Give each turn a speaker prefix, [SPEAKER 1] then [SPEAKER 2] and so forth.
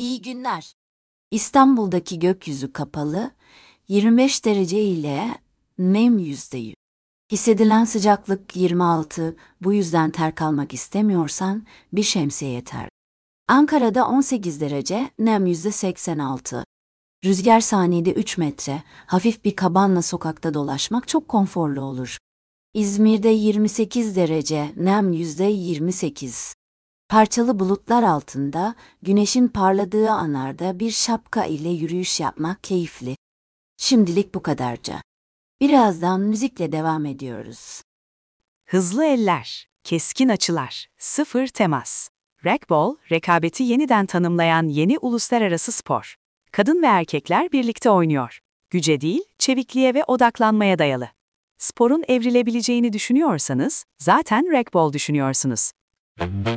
[SPEAKER 1] İyi günler. İstanbul'daki gökyüzü kapalı, 25 derece ile nem %100. Hissedilen sıcaklık 26, bu yüzden ter kalmak istemiyorsan bir şemsiye yeter. Ankara'da 18 derece, nem %86. Rüzgar saniyede 3 metre, hafif bir kabanla sokakta dolaşmak çok konforlu olur. İzmir'de 28 derece, nem %28. Parçalı bulutlar altında, güneşin parladığı anlarda bir şapka ile yürüyüş yapmak keyifli. Şimdilik bu kadarca. Birazdan müzikle devam ediyoruz.
[SPEAKER 2] Hızlı eller, keskin açılar, sıfır temas. Racquetball, rekabeti yeniden tanımlayan yeni uluslararası spor. Kadın ve erkekler birlikte oynuyor. Güce değil, çevikliğe ve odaklanmaya dayalı. Sporun evrilebileceğini düşünüyorsanız, zaten racquetball düşünüyorsunuz.